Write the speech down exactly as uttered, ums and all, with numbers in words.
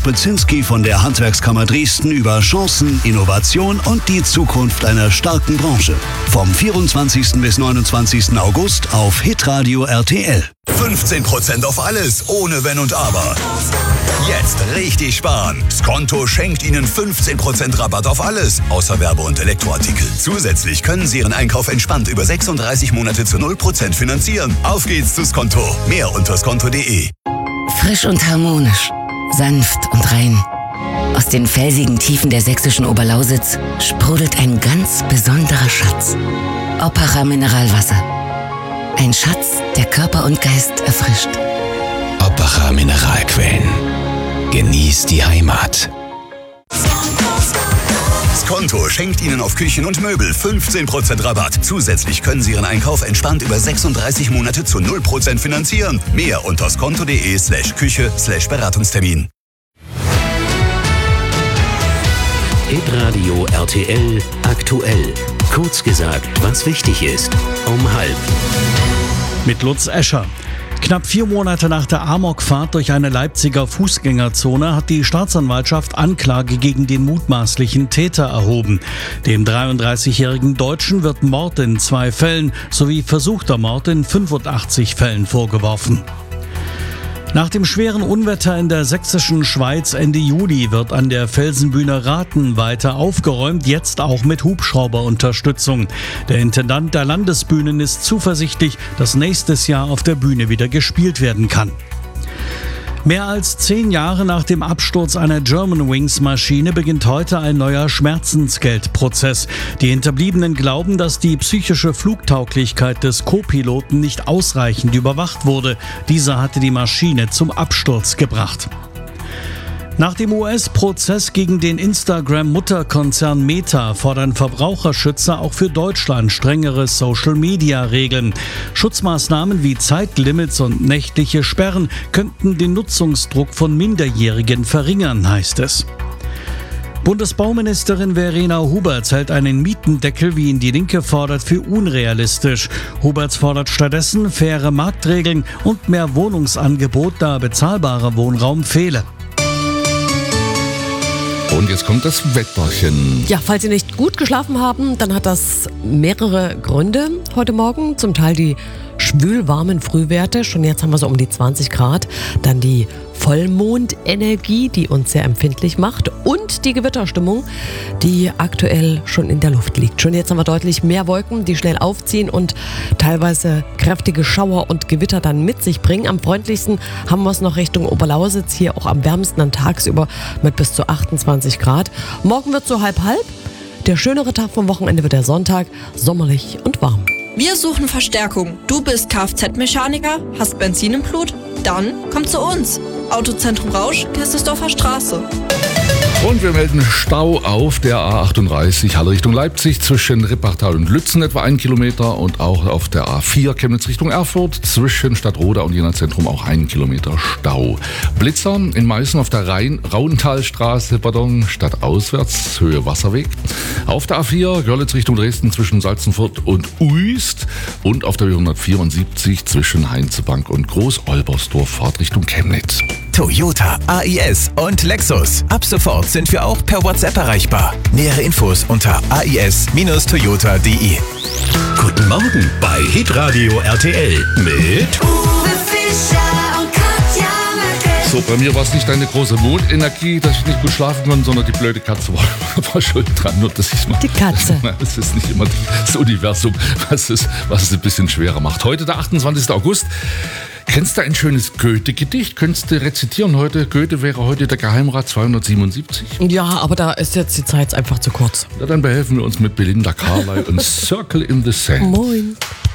Brezinski von der Handwerkskammer Dresden über Chancen, Innovation und die Zukunft einer starken Branche. Vom vierundzwanzigsten bis neunundzwanzigsten August auf Hitradio R T L. fünfzehn Prozent auf alles, ohne Wenn und Aber. Jetzt richtig sparen. Skonto schenkt Ihnen fünfzehn Prozent Rabatt auf alles, außer Werbe- und Elektroartikel. Zusätzlich können Sie Ihren Einkauf entspannt über sechsunddreißig Monate zu null Prozent finanzieren. Auf geht's zu Skonto. Mehr unter skonto punkt de. Frisch und harmonisch, sanft und rein. Aus den felsigen Tiefen der sächsischen Oberlausitz sprudelt ein ganz besonderer Schatz. Oppacher Mineralwasser. Ein Schatz, der Körper und Geist erfrischt. Oppacher Mineralquellen. Genießt die Heimat. Skonto schenkt Ihnen auf Küchen und Möbel fünfzehn Prozent Rabatt. Zusätzlich können Sie Ihren Einkauf entspannt über sechsunddreißig Monate zu null Prozent finanzieren. Mehr unter skonto punkt de slash Küche slash Beratungstermin. Hitradio R T L aktuell. Kurz gesagt, was wichtig ist. Um halb. Mit Lutz Escher. Knapp vier Monate nach der Amokfahrt durch eine Leipziger Fußgängerzone hat die Staatsanwaltschaft Anklage gegen den mutmaßlichen Täter erhoben. Dem dreiunddreißigjährigen Deutschen wird Mord in zwei Fällen sowie versuchter Mord in fünfundachtzig Fällen vorgeworfen. Nach dem schweren Unwetter in der sächsischen Schweiz Ende Juli wird an der Felsenbühne Rathen weiter aufgeräumt, jetzt auch mit Hubschrauberunterstützung. Der Intendant der Landesbühnen ist zuversichtlich, dass nächstes Jahr auf der Bühne wieder gespielt werden kann. Mehr als zehn Jahre nach dem Absturz einer Germanwings-Maschine beginnt heute ein neuer Schmerzensgeldprozess. Die Hinterbliebenen glauben, dass die psychische Flugtauglichkeit des Co-Piloten nicht ausreichend überwacht wurde. Dieser hatte die Maschine zum Absturz gebracht. Nach dem U S-Prozess gegen den Instagram-Mutterkonzern Meta fordern Verbraucherschützer auch für Deutschland strengere Social-Media-Regeln. Schutzmaßnahmen wie Zeitlimits und nächtliche Sperren könnten den Nutzungsdruck von Minderjährigen verringern, heißt es. Bundesbauministerin Verena Huberts hält einen Mietendeckel, wie ihn die Linke fordert, für unrealistisch. Huberts fordert stattdessen faire Marktregeln und mehr Wohnungsangebot, da bezahlbarer Wohnraum fehle. Und jetzt kommt das Wetterchen. Ja, falls Sie nicht gut geschlafen haben, dann hat das mehrere Gründe heute Morgen. Zum Teil die schwülwarmen Frühwerte, schon jetzt haben wir so um die zwanzig Grad. Dann die Vollmondenergie, die uns sehr empfindlich macht. Und die Gewitterstimmung, die aktuell schon in der Luft liegt. Schon jetzt haben wir deutlich mehr Wolken, die schnell aufziehen und teilweise kräftige Schauer und Gewitter dann mit sich bringen. Am freundlichsten haben wir es noch Richtung Oberlausitz, hier auch am wärmsten dann tagsüber mit bis zu achtundzwanzig Grad. Morgen wird so halb-halb. Der schönere Tag vom Wochenende wird der Sonntag, sommerlich und warm. Wir suchen Verstärkung. Du bist Kfz-Mechaniker, hast Benzin im Blut? Dann komm zu uns. Autozentrum Rausch, Kestersdorfer Straße. Und wir melden Stau auf der A achtunddreißig Halle Richtung Leipzig zwischen Rippachtal und Lützen etwa ein Kilometer und auch auf der A vier Chemnitz Richtung Erfurt zwischen Stadtroda und Jena Zentrum auch einen Kilometer Stau. Blitzer in Meißen auf der Rhein-Rauentalstraße, pardon, stadtauswärts, Höhe Wasserweg. Auf der A vier Görlitz Richtung Dresden zwischen Salzenfurt und Uist und auf der hundertvierundsiebzig zwischen Heinzebank und Groß-Olbersdorf Fahrtrichtung Chemnitz. Toyota, A I S und Lexus. Ab sofort sind wir auch per WhatsApp erreichbar. Nähere Infos unter a i s Toyota punkt de. Guten Morgen bei Hitradio R T L mit Uwe Fischer und Katja Merkel. So, bei mir war es nicht eine große Mondenergie, dass ich nicht gut schlafen konnte, sondern die blöde Katze war, war schuld dran. Nur, dass ich mal, Die Katze. Es ist nicht immer das Universum, was es, was es ein bisschen schwerer macht. Heute der achtundzwanzigster August. Kennst du ein schönes Goethe-Gedicht? Könntest du rezitieren heute? Goethe wäre heute der Geheimrat zweihundertsiebenundsiebzig. Ja, aber da ist jetzt die Zeit einfach zu kurz. Ja, dann behelfen wir uns mit Belinda Carlisle und Circle in the Sand. Moin.